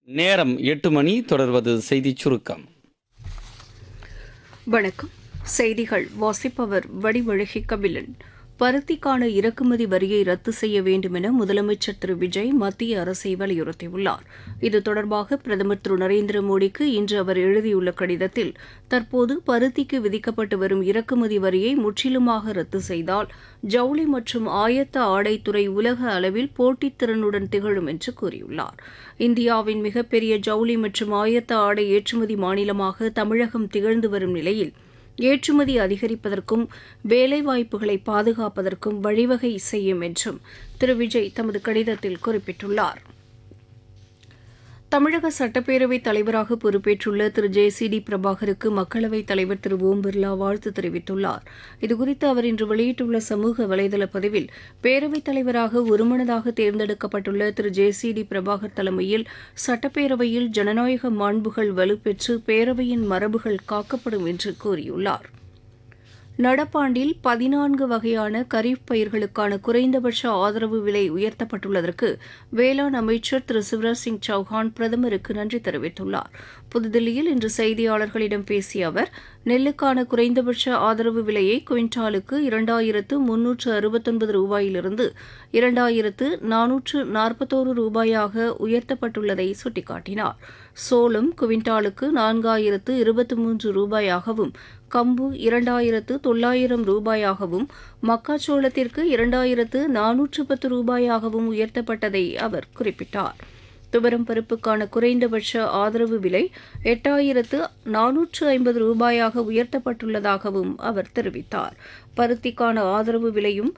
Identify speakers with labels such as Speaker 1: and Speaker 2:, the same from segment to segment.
Speaker 1: நேரம் 8 மணி. தொடர்வது செய்திச் சுருக்கம்.
Speaker 2: வணக்கம். செய்திகள் வாசிப்பவர் வடிவழகி கபிலன். பருத்திக்கான இறக்குமதி வரியை ரத்து செய்ய வேண்டும் என முதலமைச்சர் திரு விஜய் மத்திய அரசை வலியுறுத்தியுள்ளார். இது தொடர்பாக பிரதமர் திரு நரேந்திர மோடிக்கு இன்று அவர் எழுதியுள்ள கடிதத்தில், தற்போது பருத்திக்கு விதிக்கப்பட்டு வரும் இறக்குமதி வரியை முற்றிலுமாக ரத்து செய்தால் ஜவுளி மற்றும் ஆயத்த ஆடைத்துறை உலக அளவில் போட்டித்திறனுடன் திகழும் என்று கூறியுள்ளார். இந்தியாவின் மிகப்பெரிய ஜவுளி மற்றும் ஆயத்த ஆடை ஏற்றுமதி மாநிலமாக தமிழகம் திகழ்ந்து வரும் நிலையில் ஏற்றுமதி அதிகரிப்பதற்கும் வேலைவாய்ப்புகளை பாதுகாப்பதற்கும் வழிவகை செய்யும் என்றும் திரு விஜய் தமது கடிதத்தில் குறிப்பிட்டுள்ளார். தமிழக சட்டப்பேரவைத் தலைவராக பொறுப்பேற்றுள்ள திரு ஜே.சி.டி. பிரபாகருக்கு மக்களவைத் தலைவர் திரு ஓம் பிர்லா வாழ்த்து தெரிவித்துள்ளார். இதுகுறித்து அவர் இன்று வெளியிட்டுள்ள சமூக வலைதள பதிவில், பேரவைத் தலைவராக ஒருமனதாக தேர்ந்தெடுக்கப்பட்டுள்ள திரு ஜே.சி.டி. பிரபாகர் தலைமையில் சட்டப்பேரவையில் ஜனநாயக மாண்புகள் வலுப்பெற்று பேரவையின் மரபுகள் காக்கப்படும் என்று கூறியுள்ளார். நடப்பாண்டில் 14 வகையான கரீப் பயிர்களுக்கான குறைந்தபட்ச ஆதரவு விலை உயர்த்தப்பட்டுள்ளதற்கு வேளாண் அமைச்சர் திரு சிவராஜ் சிங் சௌஹான் பிரதமருக்கு நன்றி தெரிவித்துள்ளார். புதுதில்லியில் இன்று செய்தியாளர்களிடம் பேசிய அவர், நெல்லுக்கான குறைந்தபட்ச ஆதரவு விலையை குவிண்டாலுக்கு 2369 ரூபாயிலிருந்து 2441 ரூபாயாக உயர்த்தப்பட்டுள்ளதை சுட்டிக்காட்டினார். சோளம் குவிண்டாலுக்கு 4023 ரூபாயாகவும், கம்பு 2900 ரூபாயாகவும், மக்காச்சோளத்திற்கு 2410 ரூபாயாகவும் உயர்த்தப்பட்டதை அவர் குறிப்பிட்டார். துவரம் பருப்புக்கான குறைந்தபட்ச ஆதரவு விலை 8450 ரூபாயாக உயர்த்தப்பட்டுள்ளதாகவும் அவர் தெரிவித்தார். பருத்திக்கான ஆதரவு விலையும்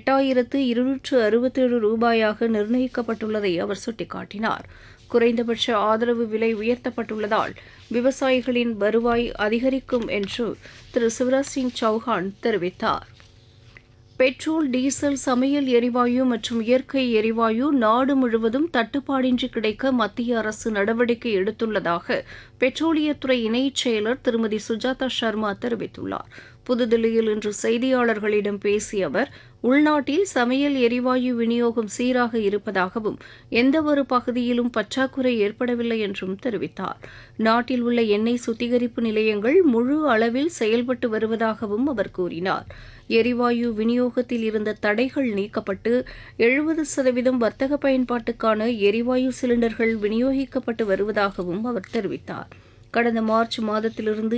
Speaker 2: 8267 ரூபாயாக நிர்ணயிக்கப்பட்டுள்ளதை அவர் சுட்டிக்காட்டினார். குறைந்தபட்ச ஆதரவு விலை உயர்த்தப்பட்டுள்ளதால் விவசாயிகளின் வருவாய் அதிகரிக்கும் என்று திரு சிவராஜ் சிங் சௌஹான் தெரிவித்தார். பெட்ரோல், டீசல், சமையல் எரிவாயு மற்றும் இயற்கை எரிவாயு நாடு முழுவதும் தட்டுப்பாடின்றி கிடைக்க மத்திய அரசு நடவடிக்கை எடுத்துள்ளதாக பெட்ரோலியத்துறை இணைச் செயலர் திருமதி சுஜாதா சர்மா தெரிவித்துள்ளார். புதுதில்லியில் இன்று செய்தியாளர்களிடம் பேசிய அவர், உள்நாட்டில் சமையல் எரிவாயு விநியோகம் சீராக இருப்பதாகவும் எந்தவொரு பகுதியிலும் பற்றாக்குறை ஏற்படவில்லை என்றும் தெரிவித்தார். நாட்டில் உள்ள எண்ணெய் சுத்திகரிப்பு நிலையங்கள் முழு அளவில் செயல்பட்டு வருவதாகவும் அவர் கூறினார். எரிவாயு விநியோகத்தில் இருந்த தடைகள் நீக்கப்பட்டு 70% வர்த்தக பயன்பாட்டுக்கான எரிவாயு சிலிண்டர்கள் விநியோகிக்கப்பட்டு வருவதாகவும் அவர் தெரிவித்தார். கடந்த மார்ச் மாதத்திலிருந்து